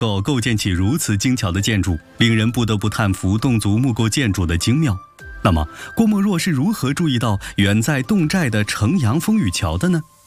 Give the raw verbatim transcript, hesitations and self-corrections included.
构构建起如此精巧的建筑，令人不得不叹服侗族木构建筑的精妙。那么，郭沫若是如何注意到远在侗寨的城阳风雨桥的呢？